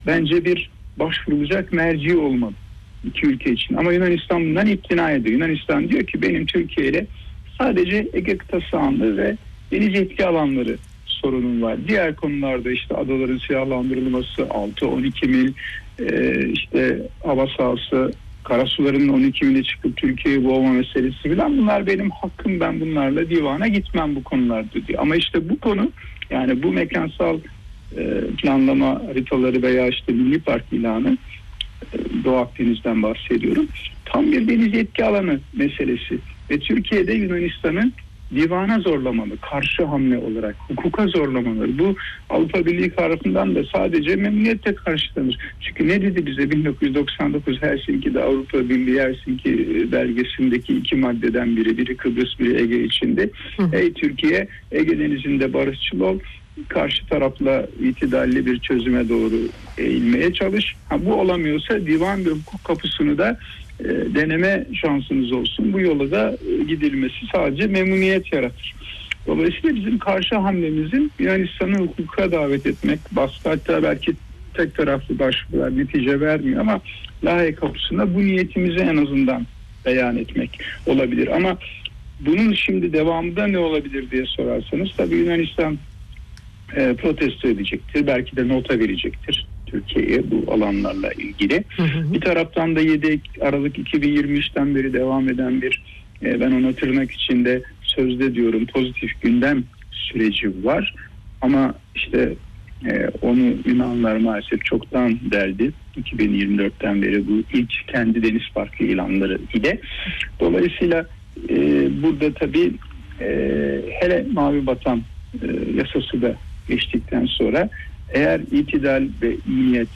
bence bir başvurulacak merci olmalı iki ülke için. Ama Yunanistan bundan imtina ediyor. Yunanistan diyor ki benim Türkiye ile sadece Ege kıta sahanlığı ve deniz yetki alanları sorunum var. Diğer konularda işte adaların silahlandırılması, 6-12 mil işte hava sahası, karasuların 12 mile çıkıp Türkiye'yi boğma meselesi filan, bunlar benim hakkım, ben bunlarla divana gitmem bu konularda diyor. Ama işte bu konu, yani bu mekansal planlama haritaları veya işte milli park ilanı, Doğu Akdeniz'den bahsediyorum, tam bir deniz yetki alanı meselesi ve Türkiye'de Yunanistan'ı divana zorlamalı, karşı hamle olarak hukuka zorlamalı. Bu Avrupa Birliği tarafından da sadece memnuniyetle karşılanır. Çünkü ne dedi bize 1999 Helsinki'de Avrupa Birliği Helsinki belgesindeki 2 maddeden biri Kıbrıs, biri Ege içinde. Ey Türkiye, Ege Denizi'nde barışçıl ol, karşı tarafla itidalli bir çözüme doğru eğilmeye çalış. Bu olamıyorsa divan ve hukuk kapısını da deneme şansınız olsun. Bu yola da gidilmesi sadece memnuniyet yaratır. Dolayısıyla bizim karşı hamlemizin Yunanistan'ı hukuka davet etmek, baskı, hatta belki tek taraflı başvurular netice vermiyor ama Lahey kapısında bu niyetimizi en azından beyan etmek olabilir. Ama bunun şimdi devamında ne olabilir diye sorarsanız, tabii Yunanistan protesto edecektir. Belki de nota verecektir Türkiye'ye bu alanlarla ilgili. Bir taraftan da 7 Aralık 2023'ten beri devam eden bir ben ona tırnak içinde sözde diyorum pozitif gündem süreci var. Ama işte onu Yunanlar maalesef çoktan deldi. 2024'ten beri bu ilk kendi deniz parkı ilanları ile. Dolayısıyla burada tabii hele Mavi Vatan yasası da geçtikten sonra eğer itidal ve iyi niyet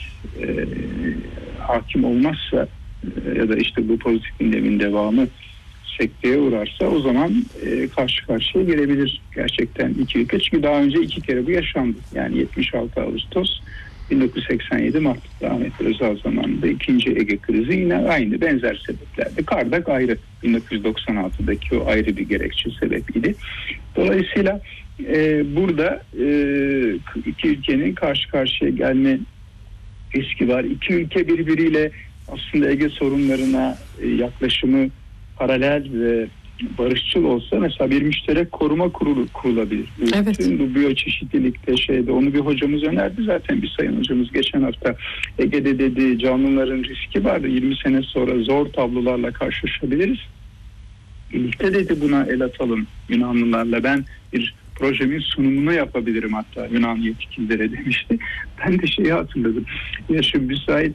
hakim olmazsa ya da işte bu pozitif gündemin devamı sekteye uğrarsa, o zaman karşı karşıya gelebilir gerçekten iki ülke. Çünkü daha önce 2 kere bu yaşandı. Yani 76 Ağustos, 1987 Mart, Ahmet Özal zamanında 2. Ege krizi yine aynı benzer sebeplerdi. Kardak ayrı, 1996'daki o ayrı bir gerekçe sebebiydi. Dolayısıyla burada iki ülkenin karşı karşıya gelme riski var. İki ülke birbiriyle aslında Ege sorunlarına yaklaşımı paralel ve barışçıl olsa, mesela bir müşterek koruma kurulu kurulabilir. Evet. Bütün bu biyoçeşitlilikte onu bir hocamız önerdi zaten, bir sayın hocamız geçen hafta. Ege'de dedi canlıların riski vardı, 20 sene sonra zor tablolarla karşılaşabiliriz. Birlikte dedi buna el atalım Yunanlılarla, ben bir projemin sunumunu yapabilirim hatta Yunan yetkililere demişti. Ben de şeyi hatırladım. Yaşım müsait,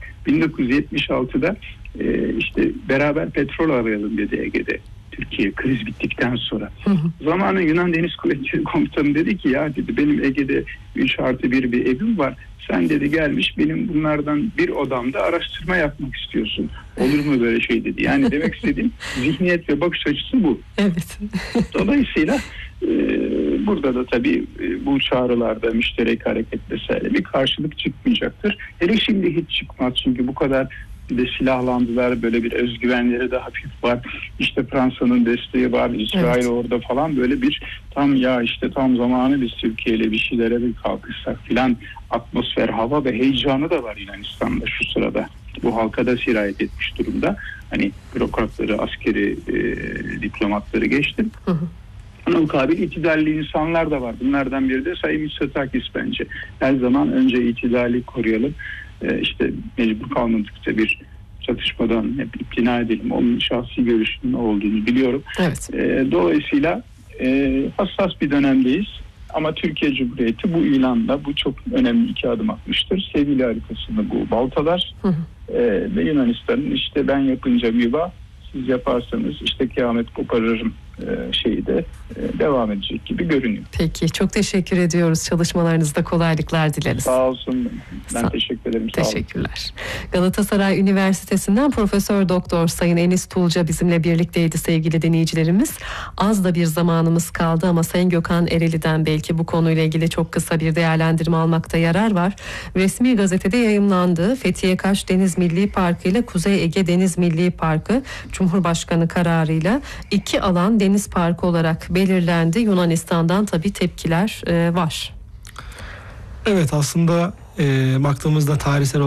1976'da işte beraber petrol arayalım dedi Ege'de. Türkiye kriz bittikten sonra. Zamanın Yunan Deniz Kuvvetleri Komutanı dedi ki ya dedi benim Ege'de 3+1 bir evim var. Sen dedi gelmiş benim bunlardan bir odamda araştırma yapmak istiyorsun. Olur mu böyle şey dedi. Yani demek istediğim zihniyet ve bakış açısı bu. Evet. Dolayısıyla burada da tabii bu çağrılarda müşterek hareket vesaire bir karşılık çıkmayacaktır. Hele şimdi hiç çıkmaz çünkü bu kadar de silahlandılar, böyle bir özgüvenleri de hafif var. İşte Fransa'nın desteği var, İsrail orada falan, böyle bir tam zamanı biz Türkiye ile bir şeylere bir kalkışsak filan atmosfer, hava ve heyecanı da var Yunanistan'da şu sırada. Bu halka da sirayet etmiş durumda. Hani bürokratları, askeri diplomatları geçtim. Ona mukabil itidalli insanlar da var. Bunlardan biri de Sayın Mitsotakis bence. Her zaman önce itidali koruyalım. İşte mecbur kalmadıkça bir çatışmadan hep imtina edelim. Onun şahsi görüşünün olduğunu biliyorum. Evet. Dolayısıyla hassas bir dönemdeyiz. Ama Türkiye Cumhuriyeti bu ilanla bu çok önemli 2 adım atmıştır. Sevgili haritasını bu baltalar ve Yunanistan'ın işte ben yapınca mübah, siz yaparsanız işte kıyamet koparırım şeyi de devam edecek gibi görünüyor. Peki, çok teşekkür ediyoruz. Çalışmalarınızda kolaylıklar dileriz. Sağ olsun. Ben teşekkür ederim. Teşekkürler. Galatasaray Üniversitesi'nden Profesör Doktor Sayın Enis Tulca bizimle birlikteydi sevgili dinleyicilerimiz. Az da bir zamanımız kaldı ama Sayın Gökhan Ereli'den belki bu konuyla ilgili çok kısa bir değerlendirme almakta yarar var. Resmi gazetede yayımlandı. Fethiye Kaş Deniz Milli Parkı ile Kuzey Ege Deniz Milli Parkı Cumhurbaşkanı kararıyla 2 alan deniz parkı olarak belirlendi. Yunanistan'dan tabii tepkiler var. Evet, aslında baktığımızda tarihsel